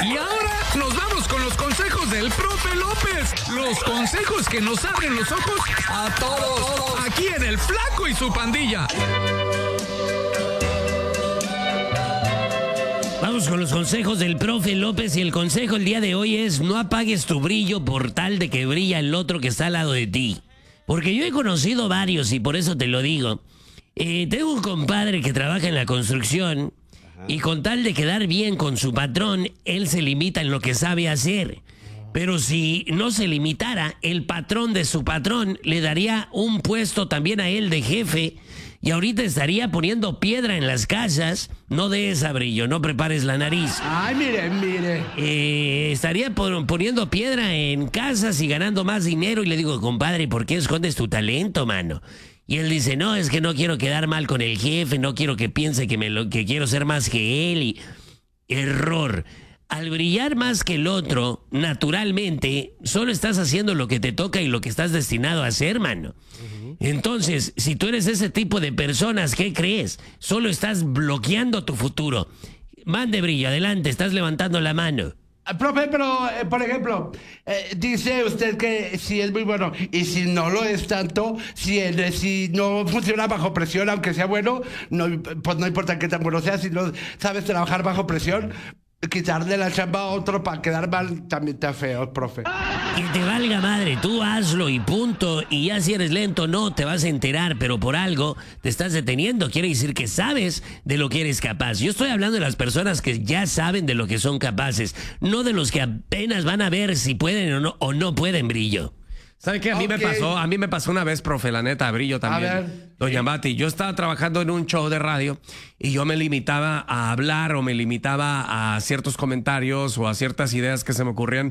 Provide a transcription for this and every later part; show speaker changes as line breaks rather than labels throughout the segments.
Y ahora nos vamos con los consejos del profe López. Los consejos que nos abren los ojos a todos. Aquí en El Flaco y su Pandilla.
Vamos con los consejos del profe López y el consejo el día de hoy es no apagues tu brillo por tal de que brilla el otro que está al lado de ti. Porque yo he conocido varios y por eso te lo digo. Tengo un compadre que trabaja en la construcción y con tal de quedar bien con su patrón, él se limita en lo que sabe hacer. Pero si no se limitara, el patrón de su patrón le daría un puesto también a él de jefe y ahorita estaría poniendo piedra en las casas. No des a brillo, no prepares la nariz.
Ay, mire.
Estaría poniendo piedra en casas y ganando más dinero. Y le digo, compadre, ¿por qué escondes tu talento, mano? Y él dice, no, es que no quiero quedar mal con el jefe, no quiero que piense que quiero ser más que él. Y error. Al brillar más que el otro, naturalmente, solo estás haciendo lo que te toca y lo que estás destinado a hacer, mano. Entonces, si tú eres ese tipo de personas, ¿qué crees? Solo estás bloqueando tu futuro. Mande brillo, adelante, estás levantando la mano.
Profe, pero, por ejemplo, dice usted que si es muy bueno y si no lo es tanto, si no funciona bajo presión, aunque sea bueno, pues no importa qué tan bueno sea, si no sabes trabajar bajo presión, quitarle la chamba a otro para quedar mal también está feo, profe.
Que te valga madre, tú hazlo y punto. Y ya si eres lento, no te vas a enterar, pero por algo te estás deteniendo. Quiere decir que sabes de lo que eres capaz. Yo estoy hablando de las personas que ya saben de lo que son capaces, no de los que apenas van a ver si pueden o no pueden, brillo.
¿Sabe qué? A mí me pasó una vez, profe, la neta, brillo también.
A ver.
Doña Mati, yo estaba trabajando en un show de radio y yo me limitaba a hablar o me limitaba a ciertos comentarios o a ciertas ideas que se me ocurrían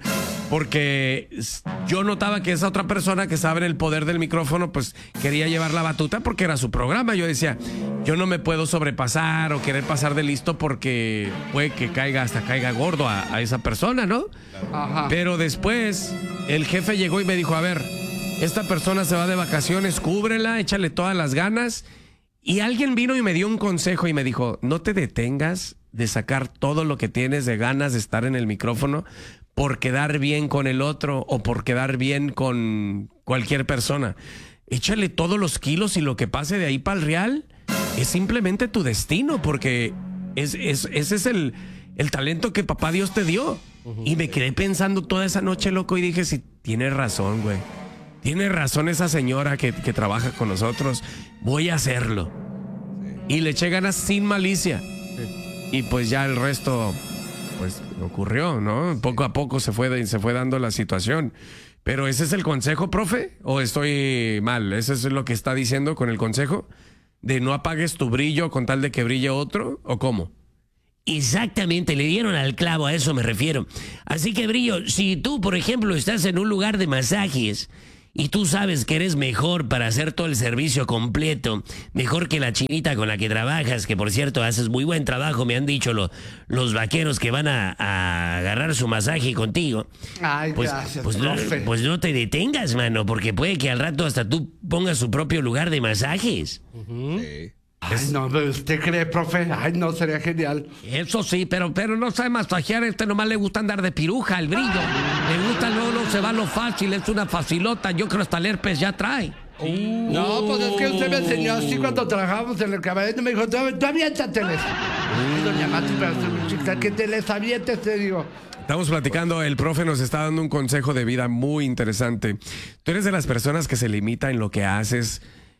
porque yo notaba que esa otra persona que sabe el poder del micrófono pues quería llevar la batuta porque era su programa. Yo decía, yo no me puedo sobrepasar o querer pasar de listo porque puede que caiga gordo a esa persona, ¿no?
Ajá.
Pero después el jefe llegó y me dijo, a ver, esta persona se va de vacaciones, cúbrela, échale todas las ganas. Y alguien vino y me dio un consejo y me dijo, no te detengas de sacar todo lo que tienes de ganas de estar en el micrófono por quedar bien con el otro o por quedar bien con cualquier persona. Échale todos los kilos y lo que pase de ahí para el real es simplemente tu destino porque ese es el talento que papá Dios te dio. Y me quedé pensando toda esa noche, loco, y dije, sí, tiene razón, güey. Tiene razón esa señora que trabaja con nosotros. Voy a hacerlo. Sí. Y le eché ganas sin malicia. Sí. Y pues ya el resto, pues, ocurrió, ¿no? Poco a poco se fue dando la situación. Pero ¿ese es el consejo, profe? ¿O estoy mal? ¿Eso es lo que está diciendo con el consejo? ¿De no apagues tu brillo con tal de que brille otro? ¿O cómo?
Exactamente, le dieron al clavo, a eso me refiero. Así que, brillo, si tú, por ejemplo, estás en un lugar de masajes y tú sabes que eres mejor para hacer todo el servicio completo, mejor que la chinita con la que trabajas, que por cierto haces muy buen trabajo, me han dicho los vaqueros que van a agarrar su masaje contigo.
Ay, gracias, profe.
Pues no te detengas, mano, porque puede que al rato hasta tú pongas su propio lugar de masajes.
Sí.
Ay, no, ¿usted cree, profe? Ay, no, sería genial.
Eso sí, pero no sabe masajear. Nomás le gusta andar de piruja, el brillo. Le gusta luego se va lo fácil, es una facilota. Yo creo hasta el herpes ya trae.
No, pues es que usted me enseñó así cuando trabajábamos en el caballete. Me dijo, tú aviéntateles. Doña Mati, pero chica, que te les avientes, te digo.
Estamos platicando, el profe nos está dando un consejo de vida muy interesante. Tú eres de las personas que se limita en lo que haces,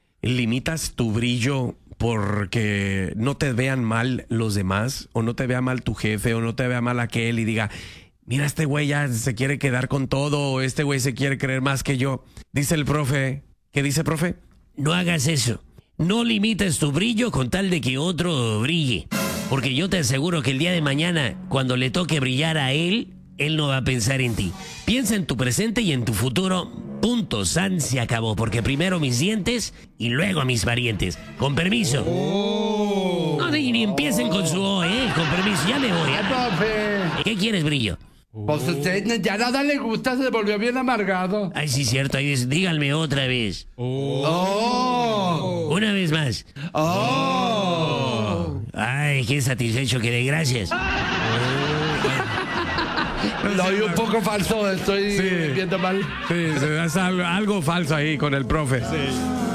limitas tu brillo porque no te vean mal los demás, o no te vea mal tu jefe, o no te vea mal aquel y diga, mira, este güey ya se quiere quedar con todo, o este güey se quiere creer más que yo. Dice el profe, ¿qué dice, profe?
No hagas eso. No limites tu brillo con tal de que otro brille. Porque yo te aseguro que el día de mañana, cuando le toque brillar a él no va a pensar en ti. Piensa en tu presente y en tu futuro. Punto, san se acabó. Porque primero mis dientes y luego mis parientes. Con permiso. No, ni empiecen con su O, con permiso, ya me voy. ¿Qué quieres, brillo?
Pues usted ya nada le gusta, se volvió bien amargado.
Ay, sí, cierto, ahí dice, díganme otra vez. Una vez más. Ay, qué satisfecho quedé, gracias.
Lo oí un poco falso, estoy
Sí.
viendo mal.
Sí, es algo falso ahí con el profe.